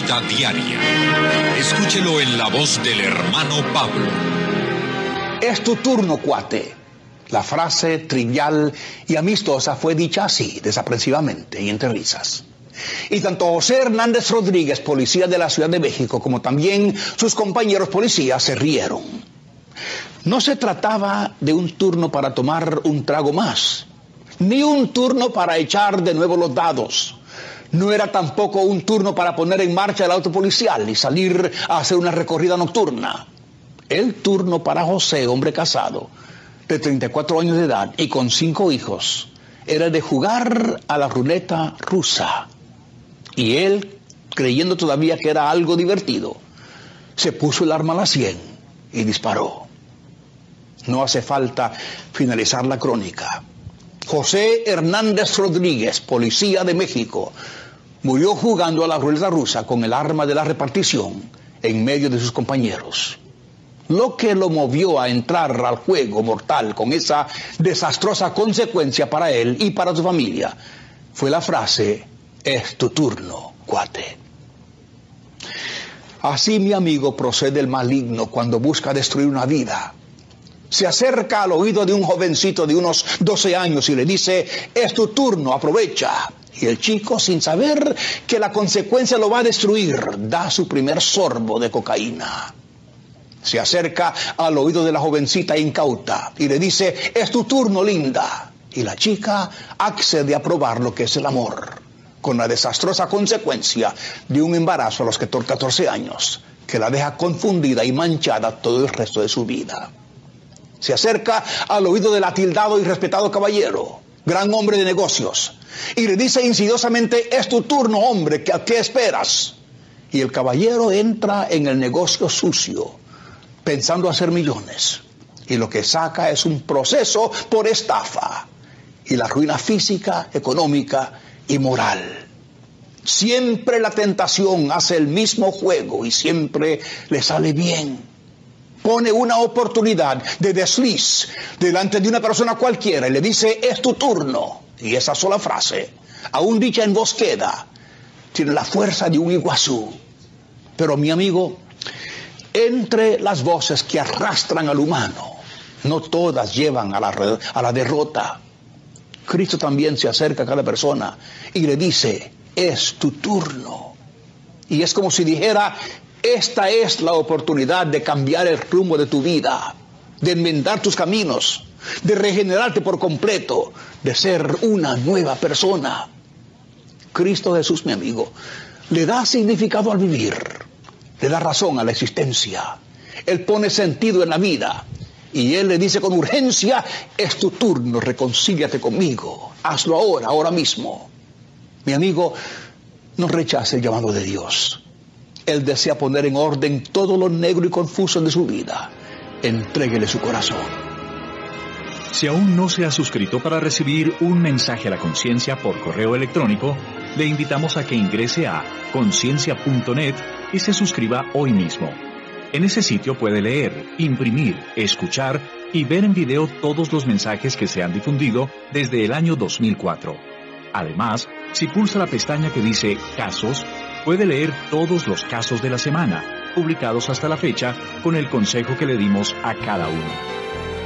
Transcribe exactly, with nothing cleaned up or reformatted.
Cita Diaria. Escúchelo en la voz del hermano Pablo. Es tu turno, cuate. La frase trivial y amistosa fue dicha así, desaprensivamente y entre risas. Y tanto José Hernández Rodríguez, policía de la Ciudad de México, como también sus compañeros policías se rieron. No se trataba de un turno para tomar un trago más, ni un turno para echar de nuevo los dados. No era tampoco un turno para poner en marcha el auto policial y salir a hacer una recorrida nocturna. El turno para José, hombre casado, de treinta y cuatro años de edad y con cinco hijos, era de jugar a la ruleta rusa. Y él, creyendo todavía que era algo divertido, se puso el arma a la sien y disparó. No hace falta finalizar la crónica. José Hernández Rodríguez, policía de México, murió jugando a la ruleta rusa con el arma de la repartición en medio de sus compañeros. Lo que lo movió a entrar al juego mortal con esa desastrosa consecuencia para él y para su familia fue la frase: es tu turno, cuate. Así, mi amigo, procede el maligno cuando busca destruir una vida. Se acerca al oído de un jovencito de unos doce años y le dice: es tu turno, aprovecha. Y el chico, sin saber que la consecuencia lo va a destruir, da su primer sorbo de cocaína. Se acerca al oído de la jovencita incauta y le dice: es tu turno, linda. Y la chica accede a probar lo que es el amor, con la desastrosa consecuencia de un embarazo a los catorce años, que la deja confundida y manchada todo el resto de su vida. Se acerca al oído del atildado y respetado caballero, gran hombre de negocios, y le dice insidiosamente: es tu turno, hombre, ¿qué, qué esperas? Y el caballero entra en el negocio sucio, pensando hacer millones, y lo que saca es un proceso por estafa, y la ruina física, económica y moral. Siempre la tentación hace el mismo juego y siempre le sale bien. Pone una oportunidad de desliz delante de una persona cualquiera y le dice: es tu turno. Y esa sola frase, aún dicha en voz queda, tiene la fuerza de un iguazú. Pero, mi amigo, entre las voces que arrastran al humano, no todas llevan a la, a la derrota. Cristo también se acerca a cada persona y le dice: es tu turno. Y es como si dijera: esta es la oportunidad de cambiar el rumbo de tu vida, de enmendar tus caminos, de regenerarte por completo, de ser una nueva persona. Cristo Jesús, mi amigo, le da significado al vivir, le da razón a la existencia. Él pone sentido en la vida y Él le dice con urgencia: es tu turno, reconcíliate conmigo, hazlo ahora, ahora mismo. Mi amigo, no rechace el llamado de Dios. Él desea poner en orden todo lo negro y confuso de su vida. Entréguele su corazón. Si aún no se ha suscrito para recibir un mensaje a la conciencia por correo electrónico, le invitamos a que ingrese a conciencia punto net y se suscriba hoy mismo. En ese sitio puede leer, imprimir, escuchar y ver en video todos los mensajes que se han difundido desde el año dos mil cuatro. Además, si pulsa la pestaña que dice Casos, puede leer todos los casos de la semana, publicados hasta la fecha, con el consejo que le dimos a cada uno.